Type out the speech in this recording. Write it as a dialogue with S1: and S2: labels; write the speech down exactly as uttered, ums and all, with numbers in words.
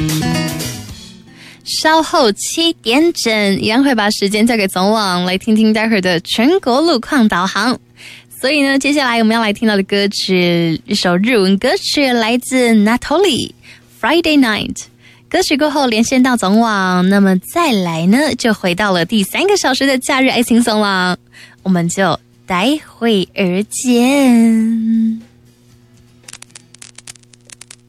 S1: 稍后七点整，一样会把时间交给总网，来听听待会儿的全国路况导航。所以呢，接下来我们要来听到的歌曲，一首日文歌曲，来自 Natoli Friday Night。歌曲过后连线到总网，那么再来呢，就回到了第三个小时的假日爱情总网，我们就待会儿见。